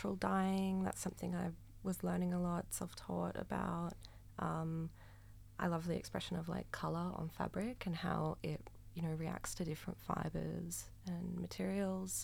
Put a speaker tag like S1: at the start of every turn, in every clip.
S1: natural dyeing. That's something I was learning a lot, self-taught about. I love the expression of like colour on fabric and how it, you know, reacts to different fibres and materials.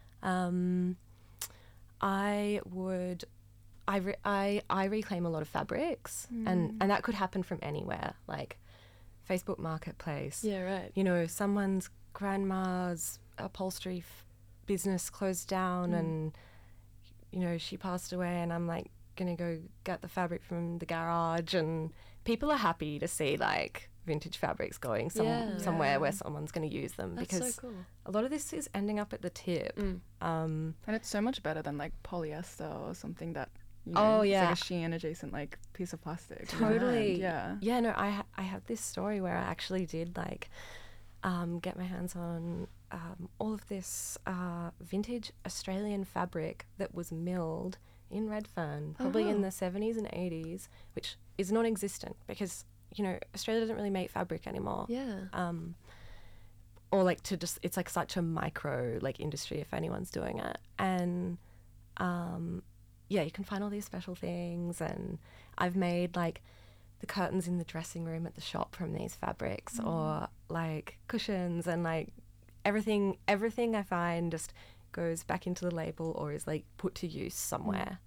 S1: I reclaim a lot of fabrics, and that could happen from anywhere, like Facebook Marketplace.
S2: Yeah, right.
S1: You know, someone's grandma's upholstery business closed down and, you know, she passed away, and I'm like going to go get the fabric from the garage, and people are happy to see like vintage fabrics going somewhere where someone's going to use them.
S2: That's
S1: because
S2: so cool.
S1: a lot of this is ending up at the tip.
S3: And it's so much better than like polyester or something that, you know, it's like a Shein adjacent like piece of plastic.
S1: Totally.
S3: Yeah.
S1: Yeah, no, I have this story where I actually did like get my hands on all of this vintage Australian fabric that was milled in Redfern, probably in the 70s and 80s, which is non-existent because, you know, Australia doesn't really make fabric anymore.
S2: Yeah.
S1: Or like to just, it's like such a micro like industry if anyone's doing it. And yeah, you can find all these special things, and I've made like the curtains in the dressing room at the shop from these fabrics, or like cushions, and like everything I find just goes back into the label or is like put to use somewhere.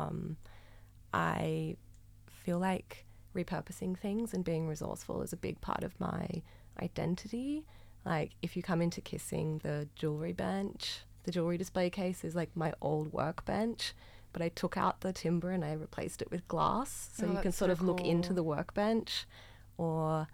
S1: I feel like repurposing things and being resourceful is a big part of my identity. Like if you come into Kissing, the jewelry bench, the jewelry display case is like my old workbench, but I took out the timber and I replaced it with glass, so you can sort of look into the workbench. Or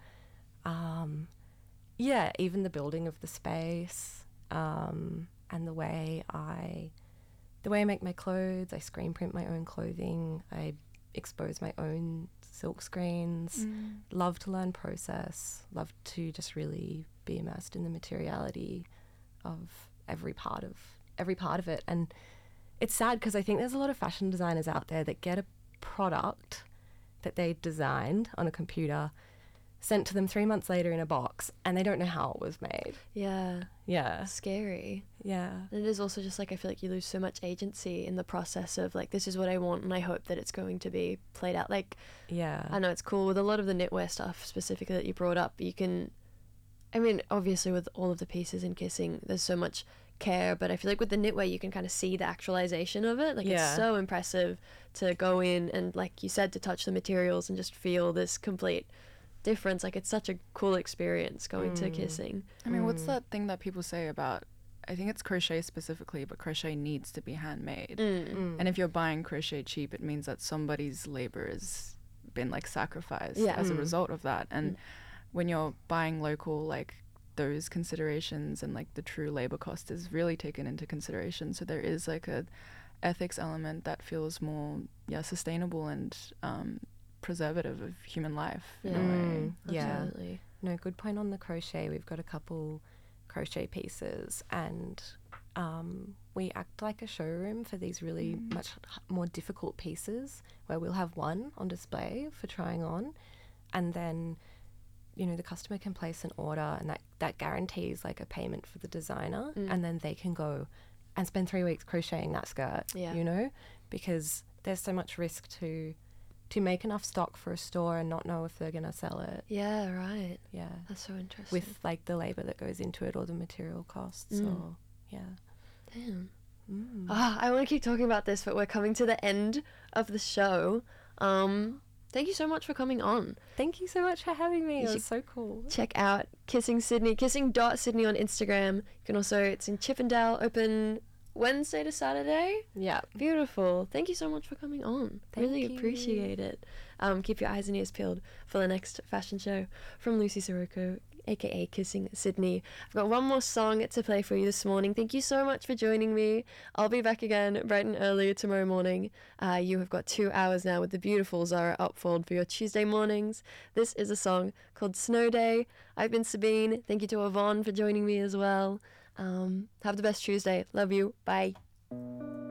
S1: yeah, even the building of the space, and the way I make my clothes. I screen print my own clothing. I expose my own silk screens. Love to learn process. Love to just really be immersed in the materiality of every part of it. And it's sad because I think there's a lot of fashion designers out there that get a product that they designed on a computer sent to them 3 months later in a box, and they don't know how it was made.
S2: Yeah.
S1: Yeah.
S2: Scary.
S1: Yeah.
S2: And it is also just like, I feel like you lose so much agency in the process of like, this is what I want and I hope that it's going to be played out. Like,
S1: Yeah.
S2: I know it's cool with a lot of the knitwear stuff specifically that you brought up. You can, I mean, obviously with all of the pieces in Kissing, there's so much care, but I feel like with the knitwear you can kind of see the actualization of it. Like it's so impressive to go in and, like you said, to touch the materials and just feel this complete difference. Like it's such a cool experience going to Kissing.
S3: I mean, what's that thing that people say about, I think it's crochet specifically, but crochet needs to be handmade. And if you're buying crochet cheap, it means that somebody's labor has been like sacrificed as a result of that. And when you're buying local, like those considerations and like the true labor cost is really taken into consideration. So there is like a ethics element that feels more sustainable and preservative of human life in a way.
S2: Absolutely.
S1: No, good point on the crochet. We've got a couple crochet pieces, and we act like a showroom for these really much more difficult pieces, where we'll have one on display for trying on, and then, you know, the customer can place an order, and that guarantees like a payment for the designer, and then they can go and spend 3 weeks crocheting that skirt, you know, because there's so much risk to make enough stock for a store and not know if they're going to sell it.
S2: Yeah, right.
S1: Yeah.
S2: That's so interesting.
S1: With like the labor that goes into it or the material costs. Or yeah.
S2: Damn. I want to keep talking about this, but we're coming to the end of the show. Thank you so much for coming on.
S1: Thank you so much for having me. It was so cool.
S2: Check out Kissing Sydney, kissing.sydney on Instagram. You can also, it's in Chippendale, open Wednesday to Saturday.
S1: Yeah.
S2: Beautiful. Thank you so much for coming on. Really appreciate it. Keep your eyes and ears peeled for the next fashion show from Lucy Sirocco, aka Kissing Sydney. I've got one more song to play for you this morning. Thank you so much for joining me. I'll be back again bright and early tomorrow morning. You have got 2 hours now with the beautiful Zara Upfold for your Tuesday mornings. This is a song called Snow Day. I've been Sabine. Thank you to Yvonne for joining me as well. Have the best Tuesday. Love you. Bye.